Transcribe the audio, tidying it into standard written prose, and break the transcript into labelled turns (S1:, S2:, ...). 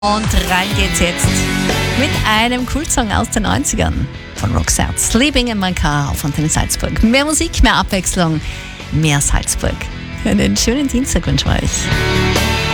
S1: Und rein geht's jetzt mit einem Kultsong aus den 90ern von Roxette. Sleeping in my car von Antenne Salzburg. Mehr Musik, mehr Abwechslung, mehr Salzburg. Einen schönen Dienstag wünsche ich euch.